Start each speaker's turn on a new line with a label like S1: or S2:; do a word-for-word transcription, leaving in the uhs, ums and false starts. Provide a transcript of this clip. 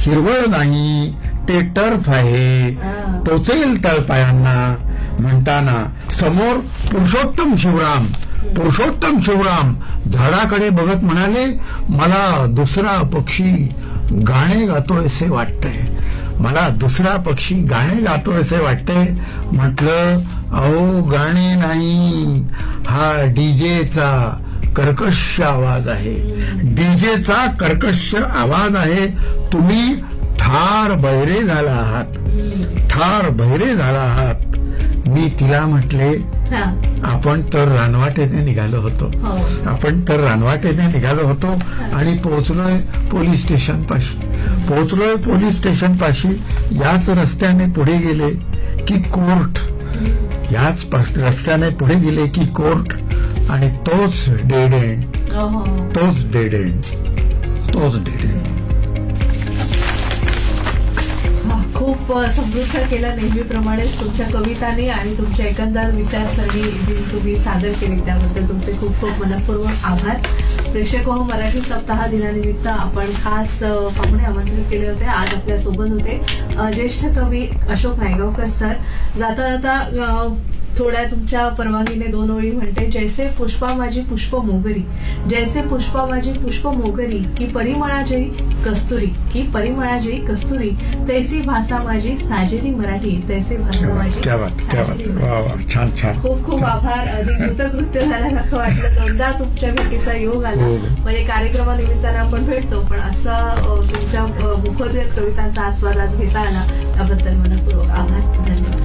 S1: हिरवळ नाही ते टर्फ आहे, टोचेल तळपायांना म्हणताना समोर पुरुषोत्तम शिवराम पुरुषोत्तम शिवराम झाडाकडे बघत म्हणाले, मला दुसरा पक्षी गाणे गातोय असे वाटतंय, मला दुसरा पक्षी गाणे गातोय असे वाटतंय. म्हटलं, अहो गाणे नाही, हा डीजेचा कर्कश आवाज आहे, डीजेचा कर्कश आवाज आहे. तुम्ही ठार बहिरे झाला आहात, ठार बहिरे झाला आहात. मी तिला म्हटले, आपण तर रानवाटेने निघालो होतो, आपण तर रानवाटेने निघालो होतो आणि पोहोचलोय पोलीस स्टेशन पाशी, पोहोचलोय पोलीस स्टेशन पाशी. याच रस्त्याने पुढे गेले की कोर्ट, याच रस्त्याने पुढे गेले की कोर्ट, आणि तोच डेड एंड, तोच डेड एंड, तोच डेड एंड.
S2: खूप समृद्ध केलं नेहमीप्रमाणेच तुमच्या कवितांनी आणि तुमच्या एकंदर विचारसरणी जी तुम्ही सादर केली त्याबद्दल तुमचे खूप खूप मनपूर्वक आभार. प्रेक्षक हो, मराठी सप्ताह दिनानिमित्त आपण खास पाहुणे आमंत्रित केले होते. आज आपल्या सोबत होते ज्येष्ठ कवी अशोक नायगावकर सर. जाता जाता थोड्या तुमच्या परवानगीने दोन ओळी म्हणते. जैसे पुष्पा माझी पुष्प मोगरी, जैसे पुष्पा माझी पुष्प मोगरी, की परिमळा जयी कस्तुरी, की परिमळा जयी कस्तुरी, तैसी भाषा माझी साजेरी मराठी, तैसे भाषा माझी साजेरी मराठी.
S1: छान छान,
S2: खूप खूप आभार. अधिक कृतकृत्य झाल्यासारखं वाटलं. दोनदा तुमच्या भेटीचा योग आला. म्हणजे कार्यक्रमानिमित्तानं आपण भेटतो, पण असं तुमच्या मुखोद्गत कवितांचा आस्वाद आज घेता आला त्याबद्दल मनपूर्वक आभार. धन्यवाद.